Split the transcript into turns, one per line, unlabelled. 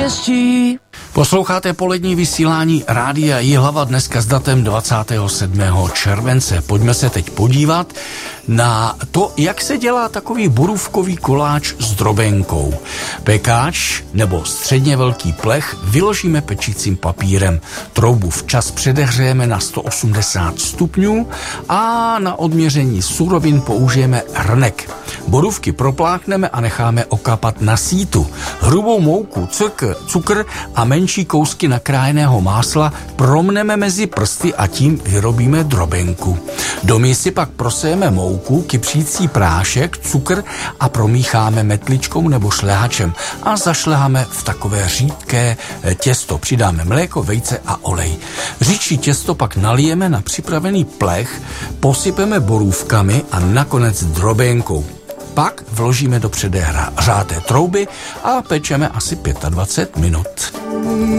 štěstí. Posloucháte polední vysílání Rádia Jihlava dneska s datem 27. července. Pojďme se teď podívat na to, jak se dělá takový borůvkový koláč s drobenkou. Pekáč nebo středně velký plech vyložíme pečícím papírem. Troubu včas předehřejeme na 180 stupňů a na odměření surovin použijeme hrnek. Borůvky proplákneme a necháme okapat na sítu. Hrubou mouku, cukr a menší kousky nakrájeného másla promneme mezi prsty a tím vyrobíme drobenku. Do mísy pak prosejeme mouku, kypřící prášek, cukr a promícháme metličkou nebo šlehačem a zašleháme v takové řídké těsto. Přidáme mléko, vejce a olej. Řídší těsto pak nalijeme na připravený plech, posypeme borůvkami a nakonec drobenkou. Pak vložíme do předehřáté trouby a pečeme asi 25 minut.